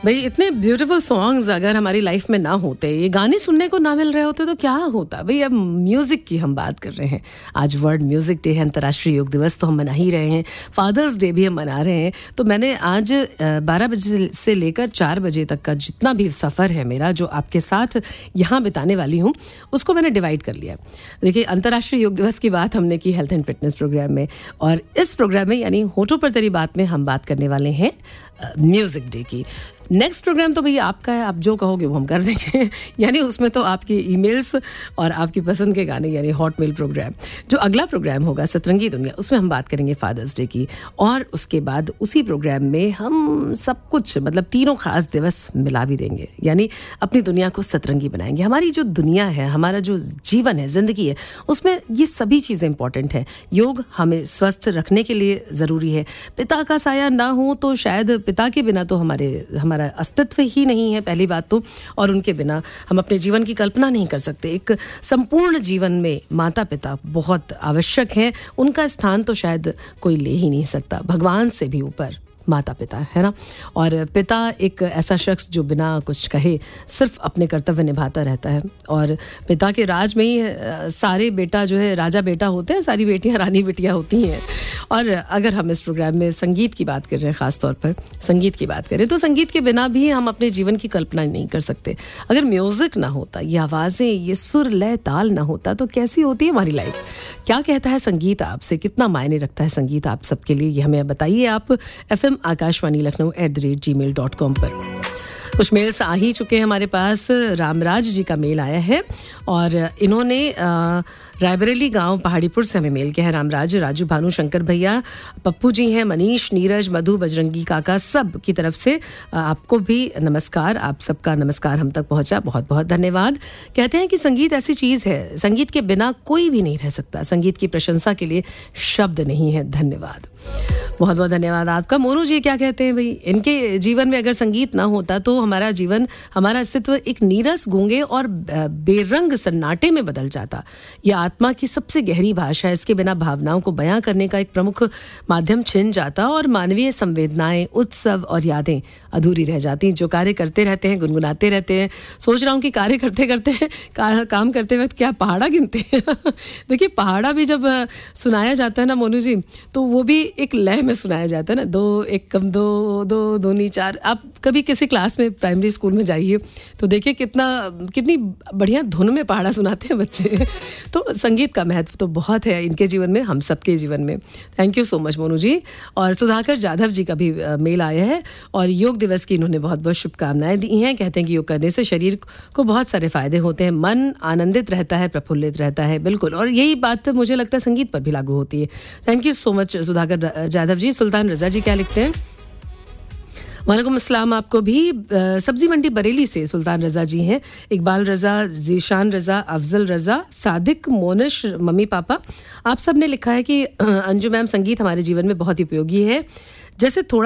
भाई इतने beautiful songs अगर हमारी लाइफ में ना होते, ये गाने सुनने को ना मिल रहे होते तो क्या होता भाई। अब म्यूज़िक की हम बात कर रहे हैं, आज वर्ल्ड म्यूज़िक डे है, अंतर्राष्ट्रीय योग दिवस तो हम मना ही रहे हैं, फादर्स डे भी हम मना रहे हैं। तो मैंने आज 12 बजे से लेकर 4 बजे तक का जितना भी सफ़र है मेरा, जो आपके साथ यहाँ बिताने वाली हूँ, उसको मैंने डिवाइड कर लिया। देखिए, अंतर्राष्ट्रीय योग दिवस की बात हमने की हेल्थ एंड फिटनेस प्रोग्राम में, और इस प्रोग्राम में यानी होठों पर तेरी बात में हम बात करने वाले हैं म्यूज़िक डे की। नेक्स्ट प्रोग्राम तो भैया आपका है, आप जो कहोगे वो हम कर देंगे यानी उसमें तो आपकी ईमेल्स और आपकी पसंद के गाने, यानी हॉट मेल प्रोग्राम। जो अगला प्रोग्राम होगा सतरंगी दुनिया, उसमें हम बात करेंगे फादर्स डे की, और उसके बाद उसी प्रोग्राम में हम सब कुछ मतलब तीनों खास दिवस मिला भी देंगे, यानी अपनी दुनिया को सतरंगी बनाएंगे। हमारी जो दुनिया है, हमारा जो जीवन है, ज़िंदगी है, उसमें ये सभी चीज़ें इंपॉर्टेंट हैं। योग हमें स्वस्थ रखने के लिए ज़रूरी है। पिता का साया ना हो तो शायद पिता के बिना तो हमारा अस्तित्व ही नहीं है, पहली बात तो, और उनके बिना हम अपने जीवन की कल्पना नहीं कर सकते। एक संपूर्ण जीवन में माता पिता बहुत आवश्यक हैं, उनका स्थान तो शायद कोई ले ही नहीं सकता, भगवान से भी ऊपर माता पिता है ना। और पिता एक ऐसा शख्स जो बिना कुछ कहे सिर्फ अपने कर्तव्य निभाता रहता है, और पिता के राज में ही सारे बेटा जो है राजा बेटा होते हैं, सारी बेटियां रानी बेटियां होती हैं। और अगर हम इस प्रोग्राम में संगीत की बात कर रहे हैं, ख़ास तौर पर संगीत की बात करें, तो संगीत के बिना भी हम अपने जीवन की कल्पना नहीं कर सकते। अगर म्यूज़िक ना होता, ये आवाज़ें, ये सुर लय ताल ना होता, तो कैसी होती है हमारी लाइफ। क्या कहता है संगीत आपसे, कितना मायने रखता है संगीत आप सबके लिए, ये हमें बताइए आप FM आकाशवाणी लखनऊ @gmail.com पर। कुछ मेल्स आ ही चुके हैं हमारे पास। रामराज जी का मेल आया है, और इन्होंने रायबरेली गांव पहाड़ीपुर से हमें मेल किया है। रामराज, राजू, भानु, शंकर भैया, पप्पू जी हैं, मनीष, नीरज, मधु, बजरंगी काका, सब की तरफ से आपको भी नमस्कार। आप सबका नमस्कार हम तक पहुंचा, बहुत बहुत धन्यवाद। कहते हैं कि संगीत ऐसी चीज़ है, संगीत के बिना कोई भी नहीं रह सकता। संगीत की प्रशंसा के लिए शब्द नहीं है। धन्यवाद, बहुत बहुत धन्यवाद आपका। मोनू जी क्या कहते हैं भाई, इनके जीवन में अगर संगीत ना होता तो हमारा जीवन, हमारा अस्तित्व एक नीरस, गूंगे और बेरंग सन्नाटे में बदल जाता। यह आत्मा की सबसे गहरी भाषा है, इसके बिना भावनाओं को बयां करने का एक प्रमुख माध्यम छिन जाता, और मानवीय संवेदनाएं, उत्सव और यादें अधूरी रह जाती। जो कार्य करते रहते हैं, गुनगुनाते रहते हैं। सोच रहा हूँ कि कार्य करते करते काम करते वक्त क्या पहाड़ा गिनते हैं देखिए, पहाड़ा भी जब सुनाया जाता है ना मोनू जी, तो वो भी एक लय में सुनाया जाता है ना, 2 1 कम 2 2 दूनी 4। आप कभी किसी क्लास में, प्राइमरी स्कूल में जाइए तो देखिए कितनी बढ़िया धुन में पहाड़ा सुनाते हैं बच्चे तो संगीत का महत्व तो बहुत है इनके जीवन में, हम सबके जीवन में। Thank you so much Monu जी। और सुधाकर जाधव जी का भी मेल आया है, और योग दिवस की इन्होंने बहुत बहुत शुभकामनाएं दी हैं। कहते हैं कि योग करने से शरीर को बहुत सारे फायदे होते हैं, मन आनंदित रहता है, प्रफुल्लित रहता है। बिल्कुल, और यही बात मुझे लगता है संगीत पर भी लागू होती है। Thank you so much Sudhakar Jadhav जी। सुल्तान रज़ा जी क्या लिखते हैं, वालेकुम अस्सलाम आपको भी। सब्जी मंडी बरेली से सुल्तान रज़ा जी हैं। इकबाल रज़ा, जीशान रज़ा, अफजल रज़ा, सादिक, मोनिश, मम्मी पापा, आप सब ने लिखा है कि अंजू मैम, संगीत हमारे जीवन में बहुत उपयोगी है। जैसे थोड़ा